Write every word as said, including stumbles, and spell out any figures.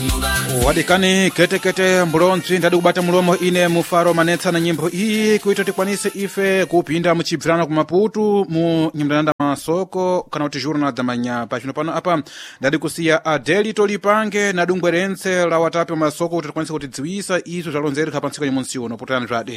wadikani kete kete mbulonzi ndadi kubata mulomo ine mufaro manetsa na nyimbo iyi kuita tikwanise ife kupinda muchibvirana ku Maputo mu nyimbo masoko kana kuti jornal da manhã pachino pano apa ndadi kusiya Adeli Tolipange na dungwerense la watapi masoko kuti tikwanise kuti dziwisa izo zalonzereka pa ntsika yomwe nsiuno potani zvade